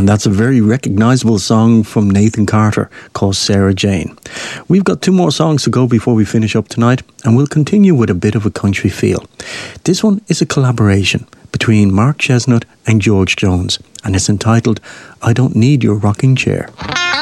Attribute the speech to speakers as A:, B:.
A: And that's a very recognisable song from Nathan Carter called Sarah Jane. We've got two more songs to go before we finish up tonight, and we'll continue with a bit of a country feel. This one is a collaboration between Mark Chesnutt and George Jones, and it's entitled I Don't Need Your Rocking Chair.